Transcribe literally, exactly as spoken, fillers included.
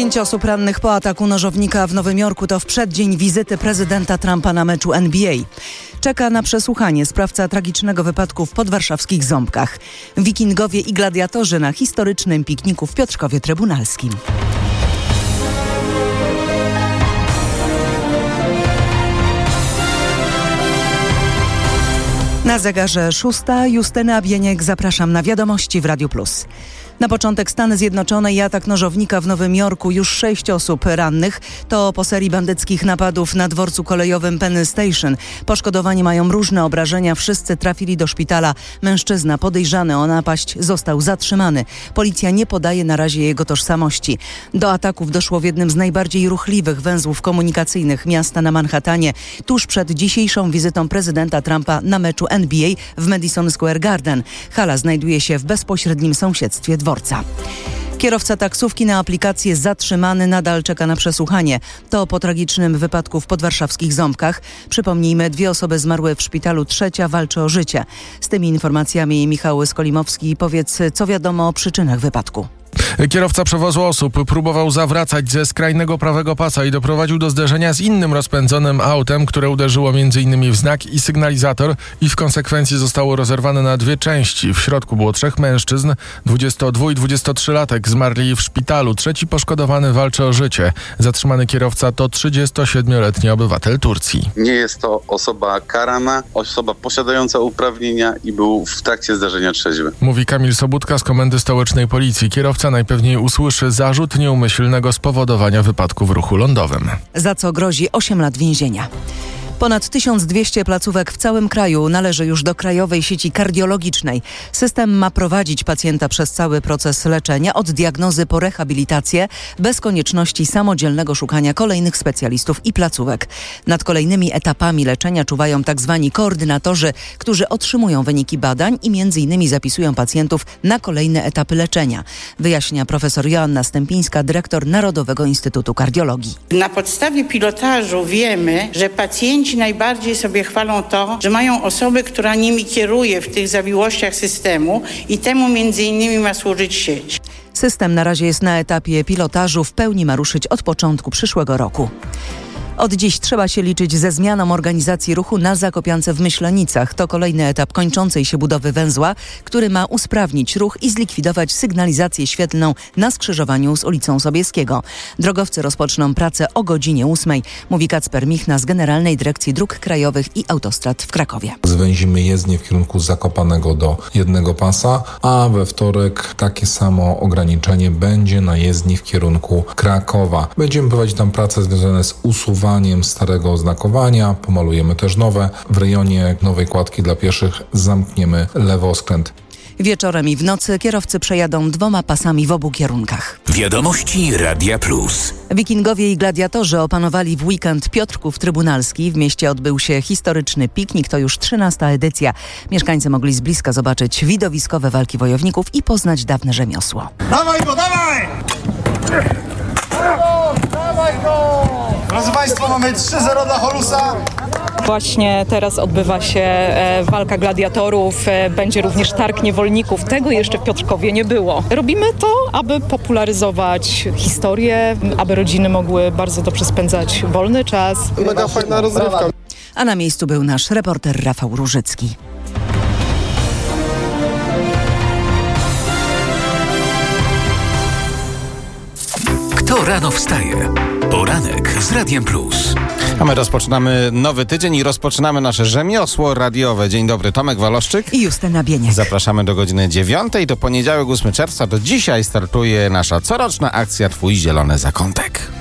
Pięć osób rannych po ataku nożownika w Nowym Jorku to w przeddzień wizyty prezydenta Trumpa na meczu N B A. Czeka na przesłuchanie sprawca tragicznego wypadku w podwarszawskich Ząbkach. Wikingowie i gladiatorzy na historycznym pikniku w Piotrkowie Trybunalskim. Na zegarze szósta. Justyna Bieniek, zapraszam na wiadomości w Radiu Plus. Na początek Stany Zjednoczone i atak nożownika w Nowym Jorku, już sześć osób rannych. To po serii bandyckich napadów na dworcu kolejowym Penn Station. Poszkodowani mają różne obrażenia, wszyscy trafili do szpitala. Mężczyzna podejrzany o napaść został zatrzymany. Policja nie podaje na razie jego tożsamości. Do ataków doszło w jednym z najbardziej ruchliwych węzłów komunikacyjnych miasta na Manhattanie, tuż przed dzisiejszą wizytą prezydenta Trumpa na meczu N B A w Madison Square Garden. Hala znajduje się w bezpośrednim sąsiedztwie dworca. Kierowca taksówki na aplikację zatrzymany, nadal czeka na przesłuchanie. To po tragicznym wypadku w podwarszawskich Ząbkach. Przypomnijmy, dwie osoby zmarły w szpitalu, trzecia walczy o życie. Z tymi informacjami Michał Skolimowski. Powiedz, co wiadomo o przyczynach wypadku. Kierowca przewozu osób próbował zawracać ze skrajnego prawego pasa i doprowadził do zderzenia z innym rozpędzonym autem, które uderzyło m.in. w znak i sygnalizator i w konsekwencji zostało rozerwane na dwie części. W środku było trzech mężczyzn, dwudziestodwu- i dwudziestotrzylatek zmarli w szpitalu. Trzeci poszkodowany walczy o życie. Zatrzymany kierowca to trzydziestosiedmioletni obywatel Turcji. Nie jest to osoba karana, osoba posiadająca uprawnienia i był w trakcie zdarzenia trzeźwy. Mówi Kamil Sobudka z Komendy Stołecznej Policji. Kierowca najpewniej usłyszy zarzut nieumyślnego spowodowania wypadku w ruchu lądowym. Za co grozi osiem lat więzienia. Ponad tysiąc dwieście placówek w całym kraju należy już do Krajowej Sieci Kardiologicznej. System ma prowadzić pacjenta przez cały proces leczenia, od diagnozy po rehabilitację, bez konieczności samodzielnego szukania kolejnych specjalistów i placówek. Nad kolejnymi etapami leczenia czuwają tzw. koordynatorzy, którzy otrzymują wyniki badań i między innymi zapisują pacjentów na kolejne etapy leczenia. Wyjaśnia profesor Joanna Stępińska, dyrektor Narodowego Instytutu Kardiologii. Na podstawie pilotażu wiemy, że pacjenci najbardziej sobie chwalą to, że mają osobę, która nimi kieruje w tych zawiłościach systemu i temu między innymi ma służyć sieć. System na razie jest na etapie pilotażu, w pełni ma ruszyć od początku przyszłego roku. Od dziś trzeba się liczyć ze zmianą organizacji ruchu na Zakopiance w Myślenicach. To kolejny etap kończącej się budowy węzła, który ma usprawnić ruch i zlikwidować sygnalizację świetlną na skrzyżowaniu z ulicą Sobieskiego. Drogowcy rozpoczną pracę o godzinie ósmej, mówi Kacper Michna z Generalnej Dyrekcji Dróg Krajowych i Autostrad w Krakowie. Zwęzimy jezdnię w kierunku Zakopanego do jednego pasa, a we wtorek takie samo ograniczenie będzie na jezdni w kierunku Krakowa. Będziemy prowadzić tam prace związane z usuwaniem starego oznakowania, pomalujemy też nowe. W rejonie nowej kładki dla pieszych zamkniemy lewoskręt. Wieczorem i w nocy kierowcy przejadą dwoma pasami w obu kierunkach. Wiadomości Radia Plus. Wikingowie i gladiatorzy opanowali w weekend Piotrków Trybunalski. W mieście odbył się historyczny piknik, to już trzynasta edycja. Mieszkańcy mogli z bliska zobaczyć widowiskowe walki wojowników i poznać dawne rzemiosło. Dawaj go, dawaj! Dawaj go! Proszę Państwa, mamy trzy zero dla Holusa. Właśnie teraz odbywa się e, walka gladiatorów, e, będzie również targ niewolników. Tego jeszcze w Piotrkowie nie było. Robimy to, aby popularyzować historię, aby rodziny mogły bardzo dobrze spędzać wolny czas. Mega fajna rozrywka. A na miejscu był nasz reporter Rafał Różycki. Kto rano wstaje? Poranek z Radiem Plus. A my rozpoczynamy nowy tydzień i rozpoczynamy nasze rzemiosło radiowe. Dzień dobry, Tomek Waloszczyk i Justyna Bieniek. Zapraszamy do godziny dziewiątej. To poniedziałek ósmego czerwca. Do dzisiaj startuje nasza coroczna akcja Twój Zielony Zakątek.